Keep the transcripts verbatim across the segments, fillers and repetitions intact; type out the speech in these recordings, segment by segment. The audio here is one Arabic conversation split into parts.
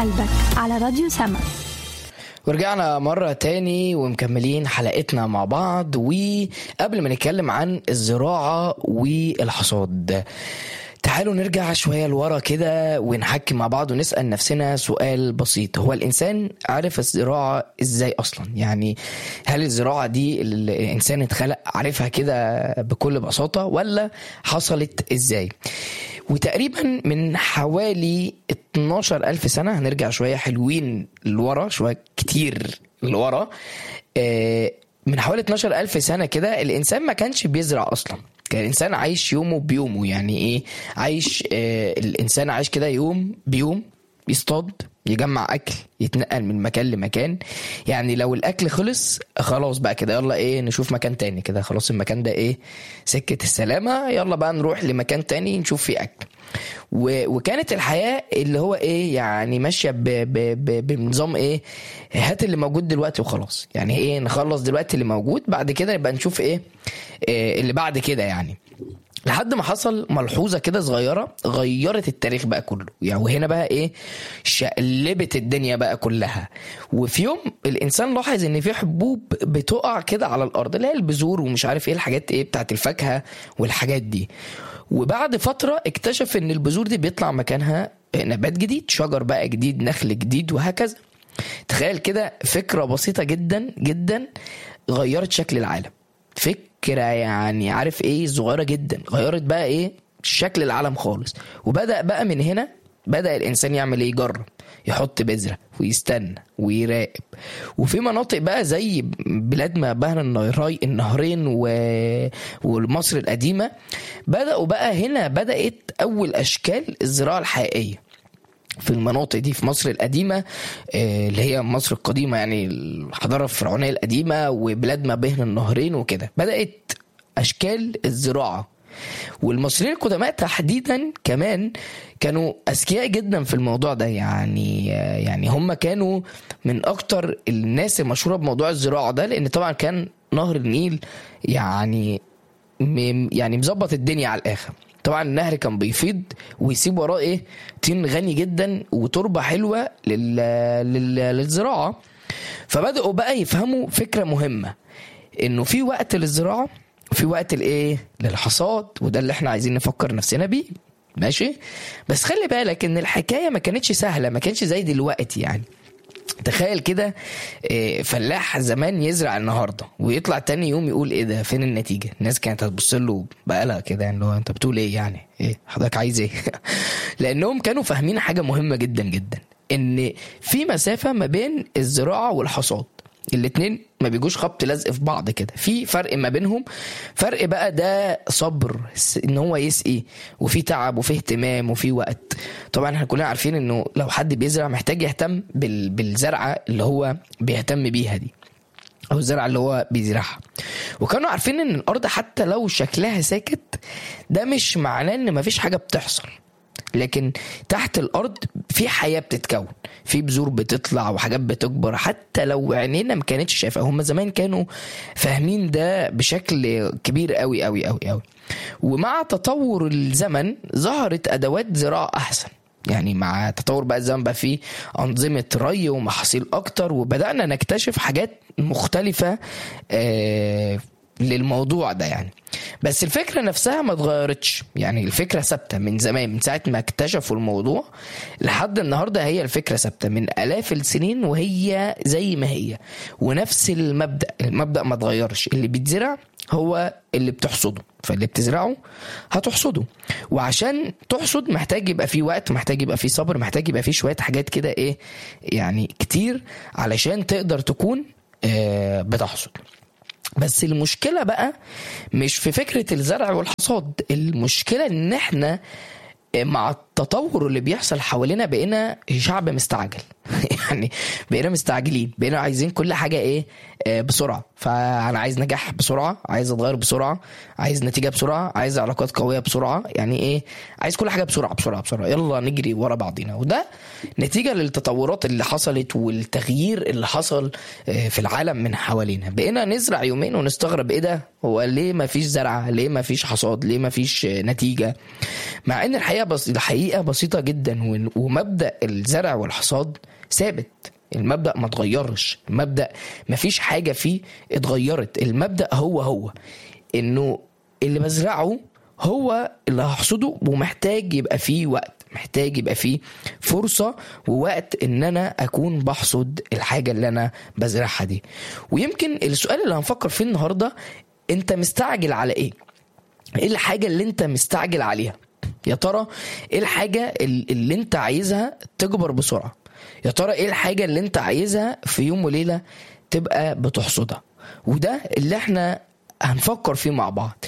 قلبك على راديو سما. ورجعنا مرة تاني ومكملين حلقتنا مع بعض. وقبل ما نتكلم عن الزراعة والحصاد، تعالوا نرجع شوية لورا كده ونحكي مع بعض ونسأل نفسنا سؤال بسيط: هو الإنسان عارف الزراعة إزاي أصلا؟ يعني هل الزراعة دي الإنسان اتخلق عارفها كده بكل بساطة، ولا حصلت إزاي؟ وتقريبا من حوالي اتناشر ألف سنة، هنرجع شوية حلوين لورا، شوية كتير لورا، من حوالي اتناشر ألف سنة كده الإنسان ما كانش بيزرع أصلا. كان الإنسان عايش يومه بيومه. يعني إيه عايش؟ آه الإنسان عايش كده يوم بيوم، يصطاد، يجمع أكل، يتنقل من مكان لمكان. يعني لو الأكل خلص خلاص بقى كده يلا إيه نشوف مكان تاني كده، خلاص المكان ده إيه سكة السلامة، يلا بقى نروح لمكان تاني نشوف فيه أكل. وكانت الحياة اللي هو إيه يعني ماشية بنظام إيه، هات اللي موجود دلوقتي وخلاص. يعني إيه نخلص دلوقتي اللي موجود، بعد كده يبقى نشوف إيه, إيه اللي بعد كده. يعني لحد ما حصل ملحوظة كده صغيرة غيرت التاريخ بقى كله. يعني وهنا بقى ايه شقلبت الدنيا بقى كلها. وفي يوم الانسان لاحظ ان في حبوب بتقع كده على الارض، اللي هي البذور ومش عارف ايه الحاجات ايه بتاعت الفاكهة والحاجات دي. وبعد فترة اكتشف ان البذور دي بيطلع مكانها نبات جديد، شجر بقى جديد، نخل جديد، وهكذا. تخيل كده فكرة بسيطة جدا جدا غيرت شكل العالم. فكرة يعني عارف ايه صغيرة جدا غيرت بقى ايه شكل العالم خالص. وبدأ بقى من هنا بدأ الانسان يعمل ايه، يجرب، يحط بذرة ويستنى ويراقب. وفي مناطق بقى زي بلاد ما بين النهرين النهرين و... والمصر القديمة بدأوا بقى هنا بدأت اول اشكال الزراعة الحقيقية في المناطق دي. في مصر القديمة اللي هي مصر القديمة، يعني الحضارة الفرعونية القديمة وبلاد ما بين النهرين وكده، بدأت أشكال الزراعة. والمصريين القدماء تحديدا كمان كانوا أذكياء جدا في الموضوع ده. يعني يعني هم كانوا من أكتر الناس المشهورة بموضوع الزراعة ده، لأن طبعا كان نهر النيل يعني يعني مزبط الدنيا على الآخر. طبعا النهر كان بيفيض ويسيب وراه ايه طين غني جدا وتربة حلوة لل... لل... للزراعة. فبدأوا بقى يفهموا فكرة مهمة، انه في وقت للزراعة وفي وقت الايه للحصاد. وده اللي احنا عايزين نفكر نفسنا بيه، ماشي؟ بس خلي بالك ان الحكاية ما كانتش سهلة، ما كانتش زي دلوقتي. يعني تخيل كده فلاح زمان يزرع النهارده ويطلع تاني يوم يقول ايه ده، فين النتيجه؟ الناس كانت هتبص له بقالها كده، يعني لو انت بتقول ايه، يعني ايه حضرتك عايز ايه؟ لانهم كانوا فاهمين حاجه مهمه جدا جدا، ان في مسافه ما بين الزراعه والحصاد. الاتنين ما بيجوش خبط لزق في بعض كده، في فرق ما بينهم. فرق بقى ده صبر ان هو يسقي، وفي تعب وفي اهتمام وفي وقت. طبعا احنا كلنا عارفين انه لو حد بيزرع محتاج يهتم بالزرعة اللي هو بيهتم بيها دي، او الزرعة اللي هو بيزرعها. وكانوا عارفين ان الارض حتى لو شكلها ساكت ده مش معناه ان مفيش حاجة بتحصل، لكن تحت الارض في حياة بتتكون، في بذور بتطلع وحاجات بتكبر حتى لو عينينا ما كانتش شايفة. هم زمان كانوا فاهمين ده بشكل كبير قوي قوي قوي قوي. ومع تطور الزمن ظهرت ادوات زراعة احسن. يعني مع تطور بقى الزمن بقى فيه انظمة ري ومحاصيل اكتر، وبدأنا نكتشف حاجات مختلفة آه للموضوع ده. يعني بس الفكرة نفسها ما اتغيرتش، يعني الفكرة ثابتة من زمان، من ساعة ما اكتشفوا الموضوع لحد النهاردة هي الفكرة ثابتة من آلاف السنين، وهي زي ما هي ونفس المبدأ. المبدأ ما اتغيرش، اللي بيتزرع هو اللي بتحصده، فاللي بتزرعه هتحصده. وعشان تحصد محتاج يبقى فيه وقت، محتاج يبقى فيه صبر، محتاج يبقى فيه شوية حاجات كده ايه يعني كتير علشان تقدر تكون اه بتحصد. بس المشكلة بقى مش في فكرة الزرع والحصاد، المشكلة ان احنا مع التطور اللي بيحصل حوالينا بقينا شعب مستعجل. يعني بقينا مستعجلين، بقينا عايزين كل حاجة ايه آه بسرعة. فانا عايز نجاح بسرعة، عايز اتغير بسرعة، عايز نتيجة بسرعة، عايز علاقات قوية بسرعة، يعني ايه عايز كل حاجة بسرعة بسرعة بسرعة، يلا نجري ورا بعضنا. وده نتيجة للتطورات اللي حصلت والتغيير اللي حصل آه في العالم من حوالينا. بقينا نزرع يومين ونستغرب ايه ده، هو ليه ما فيش زرعة، ليه ما فيش حصاد، ليه ما فيش آه نتيجة، مع ان الحقيقة بس الحقيقة بسيطة جدا. ومبدأ الزرع والحصاد ثابت، المبدأ ما تغيرش، المبدأ ما فيش حاجة فيه اتغيرت، المبدأ هو هو انه اللي بزرعه هو اللي هحصده، ومحتاج يبقى فيه وقت، محتاج يبقى فيه فرصة ووقت ان انا اكون بحصد الحاجة اللي انا بزرعها دي. ويمكن السؤال اللي هنفكر فيه النهاردة، انت مستعجل على ايه؟ ايه الحاجة اللي انت مستعجل عليها؟ يا ترى ايه الحاجة اللي انت عايزها تكبر بسرعة؟ يا ترى ايه الحاجة اللي انت عايزها في يوم وليلة تبقى بتحصدها؟ وده اللي احنا هنفكر فيه مع بعض،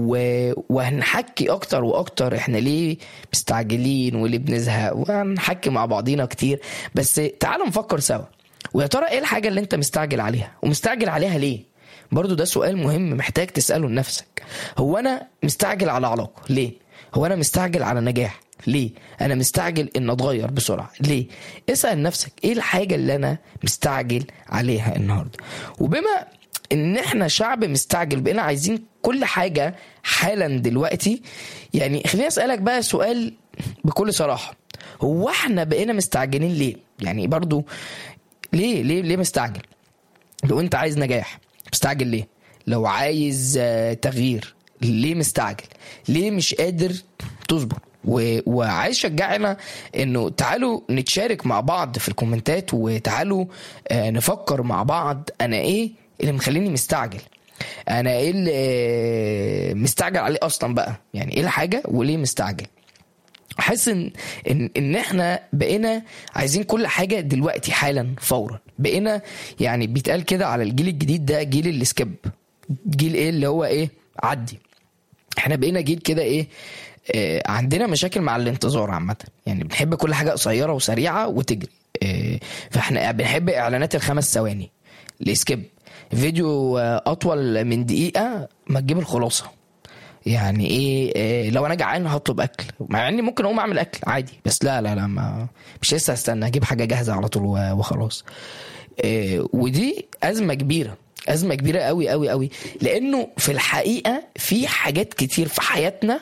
وهنحكي اكتر واكتر احنا ليه مستعجلين وليه بنزهق، وهنحكي مع بعضينا كتير. بس تعالوا نفكر سوا، ويا ترى ايه الحاجة اللي انت مستعجل عليها؟ ومستعجل عليها ليه؟ برضو ده سؤال مهم محتاج تسأله لنفسك. هو انا مستعجل على علاقة ليه؟ هو انا مستعجل على نجاح ليه؟ انا مستعجل ان اتغير بسرعة ليه؟ اسأل نفسك ايه الحاجة اللي انا مستعجل عليها النهاردة. وبما ان احنا شعب مستعجل، بقينا عايزين كل حاجة حالا دلوقتي، يعني خليني اسألك بقى سؤال بكل صراحة، هو احنا بقينا مستعجلين ليه؟ يعني برضو ليه ليه ليه مستعجل؟ لو انت عايز نجاح مستعجل ليه؟ لو عايز تغيير ليه مستعجل؟ ليه مش قادر تصبر؟ وعايز شجعنا انه تعالوا نتشارك مع بعض في الكومنتات، وتعالوا نفكر مع بعض انا ايه اللي مخليني مستعجل، انا ايه اللي مستعجل عليه اصلا بقى، يعني ايه الحاجة وليه مستعجل. احس ان ان ان احنا بقينا عايزين كل حاجة دلوقتي حالا فورا. بقينا يعني بيتقال كده على الجيل الجديد ده جيل السكيب، جيل ايه اللي هو ايه عدي. احنا بقينا جيل كده ايه آه عندنا مشاكل مع الانتظار عامه، يعني بنحب كل حاجه قصيره وسريعه وتجري. آه فاحنا بنحب اعلانات الخمس ثواني، السكيب، فيديو آه اطول من دقيقه ما تجيب الخلاصه. يعني ايه آه لو انا جعان هطلب اكل، مع اني ممكن اقوم اعمل اكل عادي، بس لا لا لا ما مش لسه استنى اجيب حاجه جاهزه على طول وخلاص. آه ودي ازمه كبيره، أزمة كبيرة قوي قوي قوي، لأنه في الحقيقة في حاجات كتير في حياتنا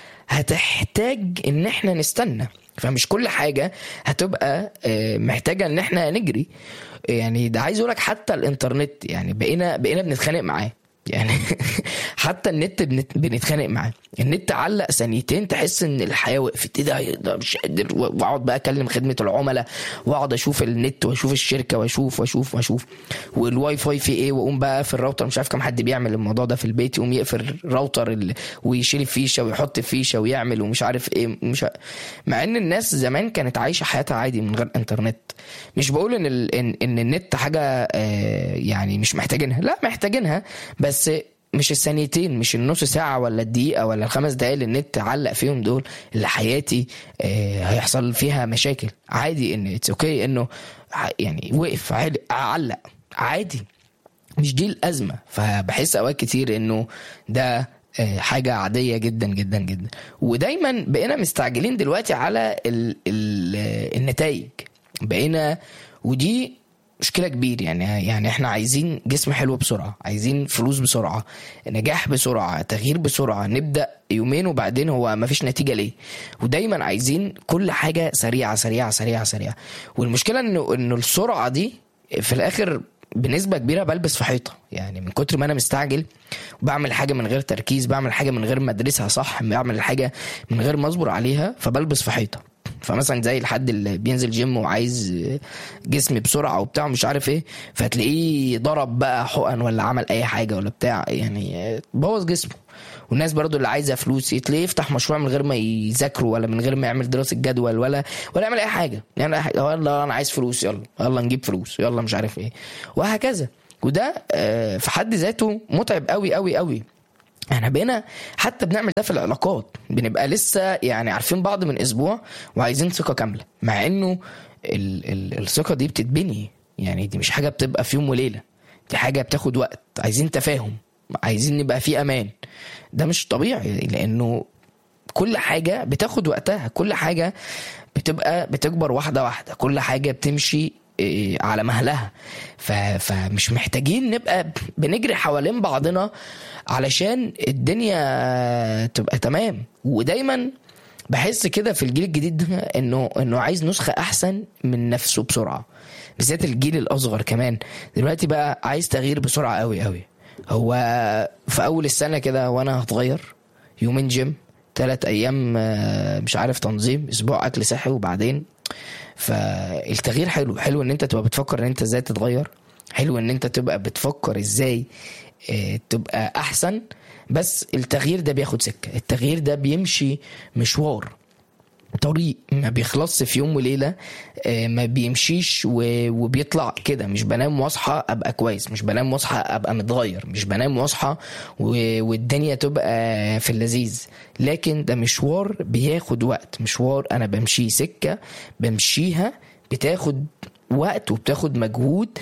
هتحتاج إن احنا نستنى، فمش كل حاجة هتبقى محتاجة إن احنا نجري. يعني ده عايز أقولك حتى الإنترنت يعني بقينا بقينا بنتخانق معاه، يعني حتى النت بنتخانق معاه. النت علق ثانيتين تحس ان الحياه وقفت، ايه ده مش قادر، واقعد بقى اكلم خدمه العملاء واقعد اشوف النت واشوف الشركه واشوف واشوف واشوف والواي فاي في ايه، واقوم بقى في الراوتر. مش عارف كم حد بيعمل الموضوع ده في البيت، يقوم يقفل الراوتر ويشيل الفيشه ويحط الفيشه ويعمل ومش عارف ايه. مش ع... مع ان الناس زمان كانت عايشه حياتها عادي من غير انترنت. مش بقول ان ال... ان, إن النت حاجه آه يعني مش محتاجينها، لا محتاجينها، بس مش الثانيتين، مش النص ساعة ولا الدقيقة ولا الخمس دقايق اللي النت علق فيهم دول اللي حياتي آه هيحصل فيها مشاكل. عادي ان اتس اوكي انه يعني وقف علق عادي، مش دي الأزمة. فبحس اوقات كتير انه ده آه حاجة عادية جدا جدا جدا. ودايما بقينا مستعجلين دلوقتي على ال ال النتائج بقينا، ودي مشكلة كبير. يعني يعني احنا عايزين جسم حلو بسرعة، عايزين فلوس بسرعة، نجاح بسرعة، تغيير بسرعة، نبدأ يومين وبعدين هو ما فيش نتيجة ليه. ودايما عايزين كل حاجة سريعة سريعة سريعة سريعة. والمشكلة انه انه السرعة دي في الاخر بنسبة كبيرة بلبس في حيطة. يعني من كتر ما انا مستعجل وبعمل حاجة من غير تركيز، بعمل حاجة من غير ما ادرسها صح، بعمل حاجة من غير ما اصبر عليها، فبلبس في حيطة. فمثلا زي الحد اللي بينزل جيم وعايز جسم بسرعة وبتاع مش عارف ايه، فتلاقيه ضرب بقى حقن ولا عمل اي حاجة ولا بتاع، يعني بوظ جسمه. والناس برضو اللي عايزة فلوس تلاقيه يفتح مشروع من غير ما يذاكروا ولا من غير ما يعمل دراسة جدول ولا ولا يعمل اي حاجة. يعني يلا انا عايز فلوس، يلا يلا نجيب فلوس، يلا مش عارف ايه، وهكذا. وده في حد ذاته متعب قوي قوي قوي. احنا بقينا حتى بنعمل ده في العلاقات، بنبقى لسه يعني عارفين بعض من اسبوع وعايزين ثقة كاملة، مع انه ال- ال- الثقة دي بتتبني، يعني دي مش حاجة بتبقى في يوم وليلة، دي حاجة بتاخد وقت، عايزين تفاهم، عايزين نبقى في امان. ده مش طبيعي لانه كل حاجة بتاخد وقتها، كل حاجة بتبقى بتكبر واحدة واحدة، كل حاجة بتمشي على مهلها. فمش محتاجين نبقى بنجري حوالين بعضنا علشان الدنيا تبقى تمام. ودايما بحس كده في الجيل الجديد ده انه انه عايز نسخة احسن من نفسه بسرعة، بالذات الجيل الاصغر كمان دلوقتي بقى عايز تغيير بسرعة قوي قوي. هو في اول السنة كده وانا هتغير يومين جيم، ثلاث ايام مش عارف تنظيم، اسبوع اكل صحي، وبعدين فالتغيير حلو. حلو ان انت تبقى بتفكر ان انت ازاي تتغير، حلو ان انت تبقى بتفكر ازاي تبقى احسن، بس التغيير ده بياخد سكة، التغيير ده بيمشي مشوار، طريق ما بيخلص في يوم وليلة، ما بيمشيش وبيطلع كده. مش بنام واصحى ابقى كويس، مش بنام واصحى ابقى متغير، مش بنام واصحى والدنيا تبقى في اللذيذ، لكن ده مشوار بياخد وقت، مشوار انا بمشي سكة بمشيها بتاخد وقت وبتاخد مجهود.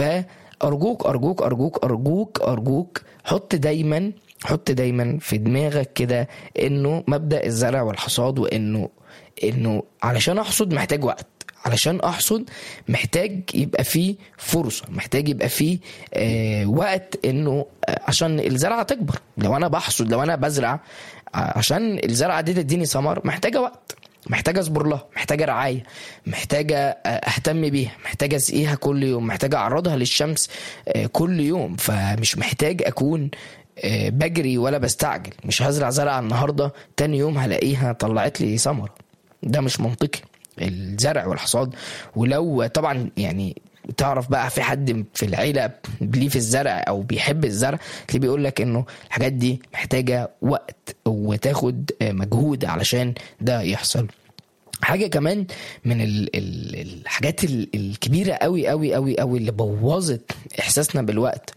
فأرجوك أرجوك أرجوك أرجوك أرجوك حط دايما حط دايما في دماغك كده انه مبدأ الزرع والحصاد، وانه انه علشان احصد محتاج وقت، علشان احصد محتاج يبقى فيه فرصة، محتاج يبقى فيه آه وقت انه آه عشان الزرعة تكبر. لو انا بحصد، لو انا بزرع آه عشان الزرعة دي تديني ثمر، محتاجة وقت، محتاجة اصبر لها، محتاجة رعاية، محتاجة اهتم بيها، محتاجة اسقيها كل يوم، محتاجة اعرضها للشمس آه كل يوم. فمش محتاج اكون بجري ولا بستعجل، مش هزرع زرعة النهاردة تاني يوم هلاقيها طلعت لي ثمرة. ده مش منطقي الزرع والحصاد. ولو طبعا يعني تعرف بقى في حد في العيلة ليه في الزرع او بيحب الزرع، اللي بيقول لك انه الحاجات دي محتاجة وقت وتاخد مجهود علشان ده يحصل. حاجة كمان من ال ال الحاجات الكبيرة قوي قوي قوي قوي اللي بوظت احساسنا بالوقت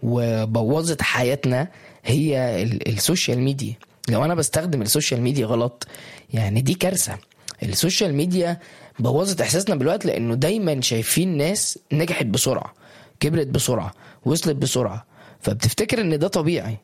وبوظت حياتنا هي السوشيال ميديا. لو انا بستخدم السوشيال ميديا غلط يعني دي كارثة. السوشيال ميديا بوظت احساسنا بالوقت لانه دايما شايفين ناس نجحت بسرعة، كبرت بسرعة، وصلت بسرعة، فبتفتكر ان ده طبيعي.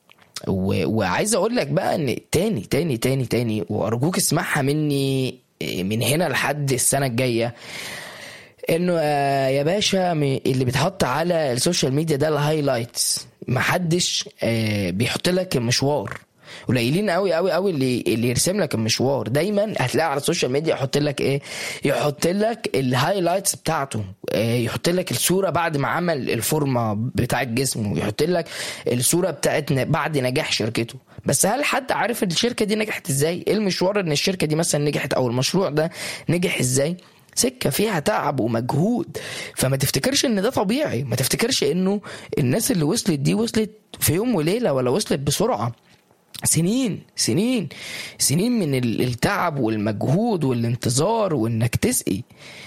وعايز اقول لك بقى ان تاني تاني تاني تاني وارجوك اسمعها مني من هنا لحد السنة الجاية، انه يا باشا اللي بيتحط على السوشيال ميديا ده الهايلايتس، محدش بيحط لك المشوار. قليلين قوي قوي قوي اللي اللي يرسم لك المشوار. دايما هتلاقي على السوشيال ميديا يحط لك ايه، يحط لك الهايلايتس بتاعته، يحط لك الصوره بعد ما عمل الفورمه بتاعه جسمه، يحط لك الصوره بتاعتنا بعد نجاح شركته. بس هل حد عارف الشركه دي نجحت ازاي؟ ايه المشوار ان الشركه دي مثلا نجحت او المشروع ده نجح ازاي؟ سكة فيها تعب ومجهود. فما تفتكرش ان ده طبيعي، ما تفتكرش انه الناس اللي وصلت دي وصلت في يوم وليلة ولا وصلت بسرعة. سنين سنين سنين من التعب والمجهود والانتظار وانك تسقي.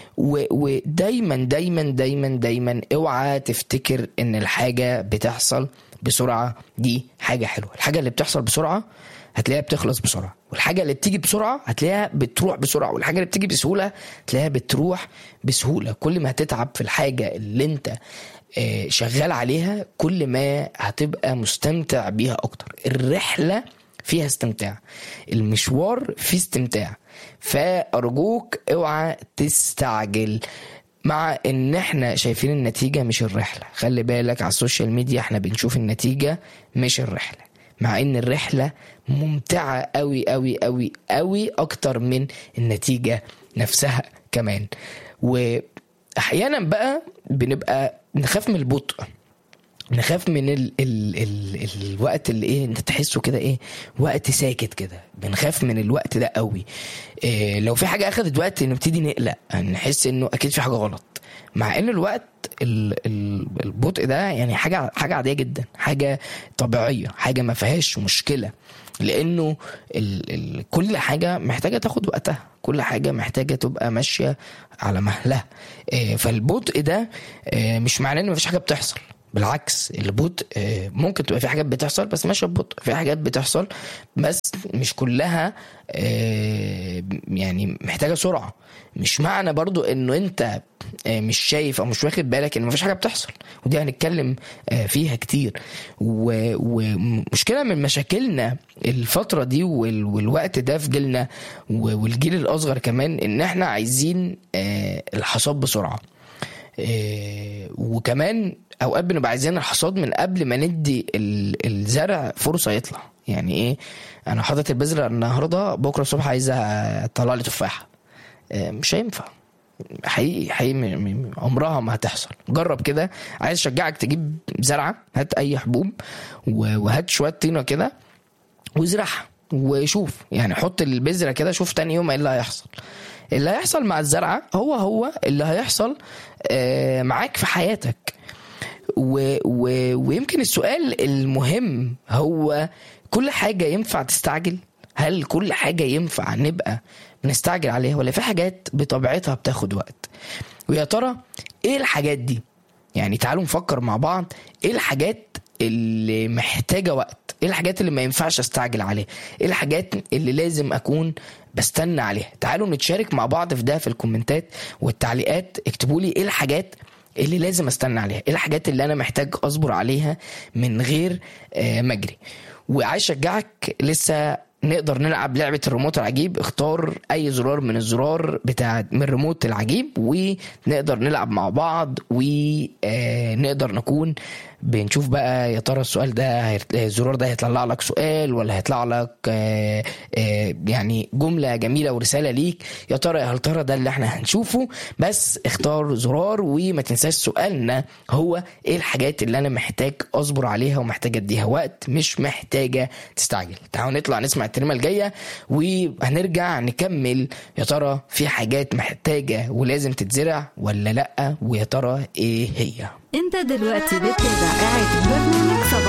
ودايما دايما دايما دايما اوعى تفتكر ان الحاجة بتحصل بسرعة دي حاجة حلوة. الحاجة اللي بتحصل بسرعة هتلاقيها بتخلص بسرعة، والحاجة اللي بتيجي بسرعة هتلاقيها بتروح بسرعة، والحاجة اللي بتيجي بسهولة هتلاقيها بتروح بسهولة. كل ما هتتعب في الحاجة اللي انت شغال عليها كل ما هتبقى مستمتع بيها اكتر. الرحلة فيها استمتاع، المشوار فيه استمتاع. فأرجوك اوعى تستعجل، مع ان احنا شايفين النتيجة مش الرحلة. خلي بالك على السوشيال ميديا احنا بنشوف النتيجة مش الرحلة، مع ان الرحلة ممتعة قوي قوي قوي قوي اكتر من النتيجة نفسها كمان. واحيانا بقى بنبقى نخاف من البطء، نخاف من ال ال ال الوقت اللي ايه انت تحسه كده ايه وقت ساكت كده. بنخاف من الوقت ده قوي. إيه لو في حاجة اخدت وقت نبتدي نقلق، نحس انه اكيد في حاجة غلط، مع ان الوقت ال ال البطء ده يعني حاجة حاجة عادية جدا، حاجة طبيعية، حاجة ما فيهاش مشكلة. لانه ال ال كل حاجة محتاجة تاخد وقتها، كل حاجة محتاجة تبقى ماشية على مهلها. إيه فالبطء ده إيه مش معناه ان مفيش حاجة بتحصل، بالعكس البطء ممكن تبقى في حاجات بتحصل بس ماشيه ببطء، في حاجات بتحصل بس مش كلها يعني محتاجه سرعه. مش معنى برضو انه انت مش شايف او مش واخد بالك ان مفيش حاجه بتحصل، ودي هنتكلم فيها كتير. ومشكله من مشاكلنا الفتره دي والوقت ده في جيلنا والجيل الاصغر كمان ان احنا عايزين الحصاد بسرعه، وكمان اوقات بنبقى عايزين الحصاد من قبل ما ندي الزرع فرصه يطلع. يعني ايه؟ انا حاطط البذره النهارده، بكره الصبح عايز اطلع لي تفاحه، مش هينفع حقيقي حقيقي، عمرها ما هتحصل. جرب كده، عايز اشجعك تجيب زرعه، هات اي حبوب وهات شويه طينه كده وازرعها وشوف، يعني حط البذره كده، شوف تاني يوم ايه اللي هيحصل. اللي هيحصل مع الزرعه هو هو اللي هيحصل معاك في حياتك. و و ويمكن السؤال المهم هو كل حاجه ينفع تستعجل؟ هل كل حاجه ينفع نبقى بنستعجل عليها، ولا في حاجات بطبيعتها بتاخد وقت؟ ويا ترى ايه الحاجات دي؟ يعني تعالوا نفكر مع بعض ايه الحاجات اللي محتاجه وقت، ايه الحاجات اللي ما ينفعش استعجل عليها، ايه الحاجات اللي لازم اكون بستنى عليها. تعالوا نتشارك مع بعض في ده في الكومنتات والتعليقات. اكتبوا لي ايه الحاجات اللي لازم استنى عليها، ايه الحاجات اللي انا محتاج اصبر عليها من غير مجري. وعايز اشجعك، لسه نقدر نلعب لعبة الريموت العجيب. اختار اي زرار من الزرار بتاع من الريموت العجيب ونقدر نلعب مع بعض، ونقدر نكون بنشوف بقى يا ترى السؤال ده الزرار ده هيطلع لك سؤال ولا هيطلع لك يعني جملة جميلة ورسالة ليك. يا ترى هل ترى ده اللي احنا هنشوفه؟ بس اختار زرار وما تنساش سؤالنا هو ايه الحاجات اللي انا محتاج اصبر عليها ومحتاج اديها وقت، مش محتاجة تستعجل. تعالوا نطلع نسمع الترنيمة الجاية وهنرجع نكمل. يا ترى في حاجات محتاجة ولازم تتزرع ولا لأ؟ ويا ترى ايه هي؟ انت دلوقتي بتتابع قاعد برنامج صباح